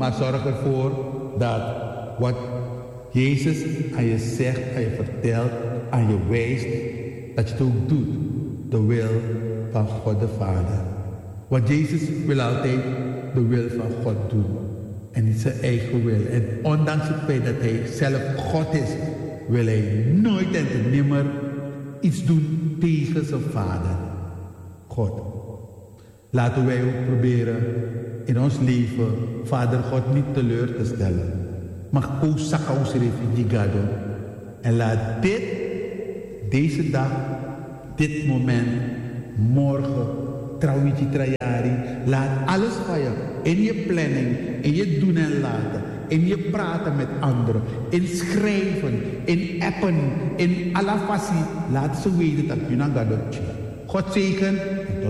Maar zorg ervoor dat wat Jezus aan je zegt, aan je vertelt, aan je wijst, dat je het ook doet. De wil van God de Vader. Want Jezus wil altijd de wil van God doen. En niet zijn eigen wil. En ondanks het feit dat hij zelf God is, wil hij nooit en nimmer iets doen tegen zijn Vader. God. Laten wij ook proberen in ons leven Vader God niet teleur te stellen. Maar en laat deze dag, dit moment, morgen, trouwtje trajari, laat alles van je, in je planning, in je doen en laten, in je praten met anderen, in schrijven, in appen, in alafassie, laat ze weten dat je naar God zegen.